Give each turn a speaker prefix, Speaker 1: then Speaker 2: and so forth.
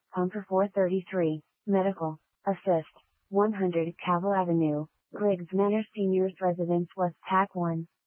Speaker 1: Pumper 433, Medical, Assist, 100 Cavill Avenue, Griggs Manor Seniors Residence West Pack 1.